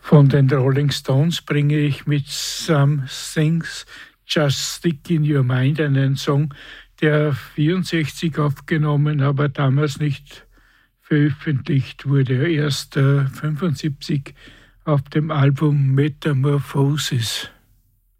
Von den Rolling Stones bringe ich mit Some Things Just Stick in Your Mind einen Song, der 64 aufgenommen, aber damals nicht veröffentlicht wurde. Erst 75 auf dem Album Metamorphosis.